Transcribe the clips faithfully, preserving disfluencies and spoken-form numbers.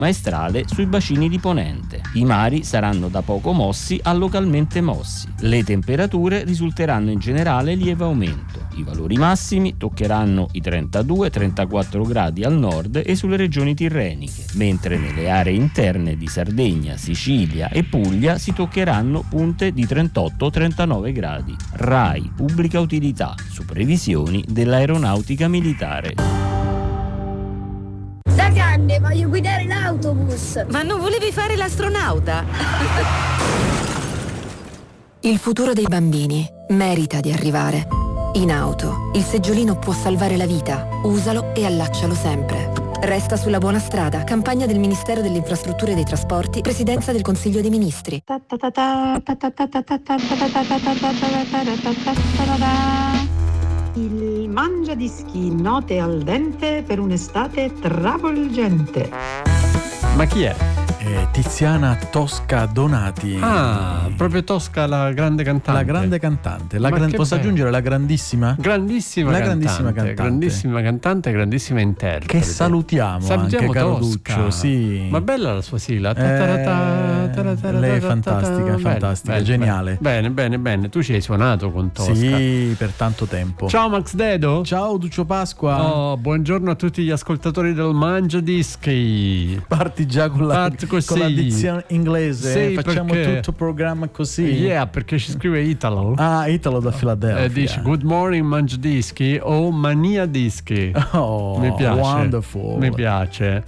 maestrale sui bacini di ponente. I mari saranno da poco mossi a localmente mossi. Le temperature risulteranno in generale lieve aumento. I valori massimi toccheranno i trentadue trentaquattro gradi al nord e sulle regioni tirreniche, mentre nelle aree interne di Sardegna, Sicilia e Puglia si toccheranno punte di trentotto trentanove gradi. RAI Pubblica Utilità, su previsioni dell'Aeronautica Militare. Da grande voglio guidare l'autobus. Ma non volevi fare l'astronauta? Il futuro dei bambini merita di arrivare. In auto, il seggiolino può salvare la vita. Usalo e allaccialo sempre. Resta sulla buona strada. Campagna del Ministero delle Infrastrutture e dei Trasporti, Presidenza del Consiglio dei Ministri. Il Mangiadischi, note al dente per un'estate travolgente. Ma chi è? Eh, Tiziana Tosca Donati. Ah, proprio Tosca, la grande cantante. La grande cantante. La gran... Posso bello. aggiungere la grandissima? Grandissima la cantante. grandissima cantante. Grandissima cantante, grandissima interprete. Che salutiamo, salutiamo anche caro Tosca. Duccio, sì. Ma bella la sua sigla. Eh, lei è fantastica, è fantastica, bene, geniale. Bene, bene, bene. Tu ci hai suonato con Tosca. Sì, per tanto tempo. Ciao Max Dedo. Ciao Duccio Pasqua. Oh, buongiorno a tutti gli ascoltatori del Mangiadischi. Parti già con la, Parti così. con la dizione inglese. Sì, facciamo perché... tutto il programma così. Yeah, perché ci scrive Italo. Ah, Italo da Filadelfia. E dice good morning Mangiadischi o Mania Dischi. Oh, mi piace. Wonderful. Mi piace.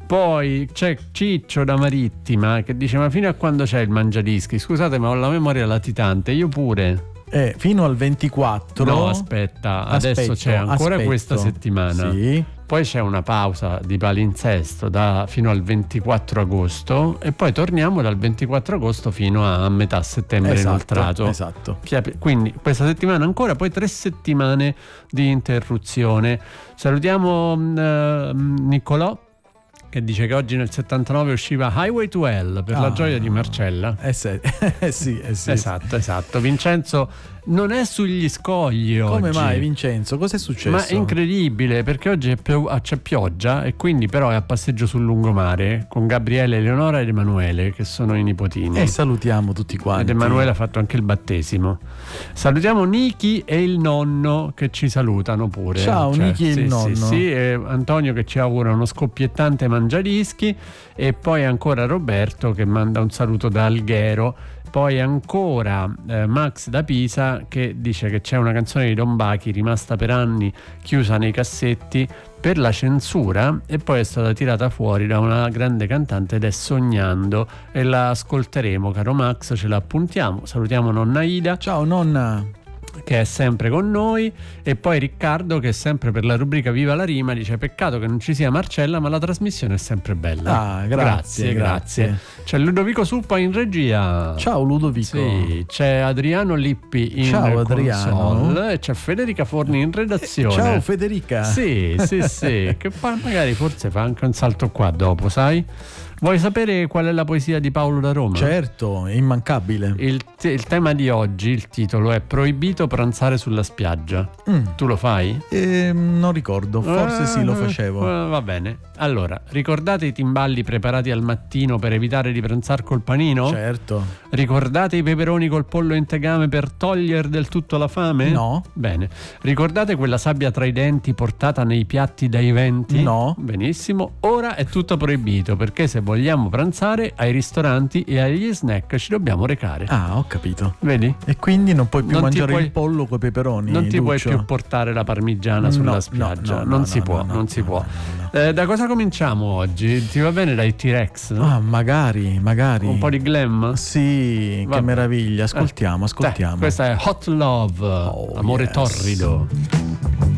Poi c'è Ciccio da Marittima che dice ma fino a quando c'è il Mangiadischi? Scusate, ma ho la memoria latitante. Io pure. Eh, fino al ventiquattro. No, aspetta, adesso aspetto, c'è ancora aspetto. questa settimana. Sì. Poi c'è una pausa di palinsesto da, fino al ventiquattro agosto e poi torniamo dal ventiquattro agosto fino a metà settembre esatto, inoltrato. Esatto. Quindi questa settimana ancora, poi tre settimane di interruzione. Salutiamo uh, Niccolò che dice che oggi nel settantanove usciva Highway to Hell per ah, la gioia di Marcella. Eh sì, eh sì, eh sì. Esatto, esatto. Vincenzo non è sugli scogli oggi. Come mai, Vincenzo? Cos'è successo? Ma è incredibile perché oggi è pio- c'è pioggia e quindi però è a passeggio sul lungomare con Gabriele, Eleonora ed Emanuele che sono i nipotini. E salutiamo tutti quanti. Ed Emanuele ha fatto anche il battesimo. Salutiamo Niki e il nonno che ci salutano pure. Ciao cioè, Niki e sì, il nonno. Sì, sì, e Antonio che ci augura uno scoppiettante Mangiadischi e poi ancora Roberto che manda un saluto da Alghero. Poi ancora eh, Max da Pisa che dice che c'è una canzone di Don Bachi rimasta per anni chiusa nei cassetti per la censura e poi è stata tirata fuori da una grande cantante ed è Sognando e la ascolteremo, caro Max, ce la appuntiamo. Salutiamo nonna Ida. Ciao nonna, che è sempre con noi, e poi Riccardo che è sempre per la rubrica Viva la Rima dice peccato che non ci sia Marcella ma la trasmissione è sempre bella. Ah, grazie, grazie, grazie. grazie. C'è Ludovico Suppa in regia. Ciao Ludovico. Sì, c'è Adriano Lippi in Ciao Adriano console, e c'è Federica Forni in redazione. Ciao Federica. Sì, sì, sì, che poi magari forse fa anche un salto qua dopo, sai? Vuoi sapere qual è la poesia di Paolo da Roma? Certo, è immancabile. Il, te- il tema di oggi, il titolo è Proibito pranzare sulla spiaggia. Mm. Tu lo fai? Eh, non ricordo, forse eh, sì, lo facevo. Eh, va bene. Allora, ricordate i timballi preparati al mattino per evitare di pranzare col panino? Certo. Ricordate i peperoni col pollo in tegame per togliere del tutto la fame? No. Bene. Ricordate quella sabbia tra i denti portata nei piatti dai venti? No. Benissimo. Ora è tutto proibito perché se vogliamo pranzare ai ristoranti e agli snack ci dobbiamo recare. Ah, ho capito. Vedi? E quindi non puoi più Non mangiare puoi- il pollo coi peperoni. Non ti Duccio. puoi più portare la parmigiana sulla No, spiaggia. no, no, non no, si no, può, no, no, non si no, può. no, no, no. Eh, da cosa cominciamo oggi? Ti va bene dai T-Rex? No? Ah, magari, magari. Un po' di glam? Sì, Vabbè. che meraviglia. Ascoltiamo, Eh, ascoltiamo. dai, questa è Hot Love, Oh, amore yes. torrido.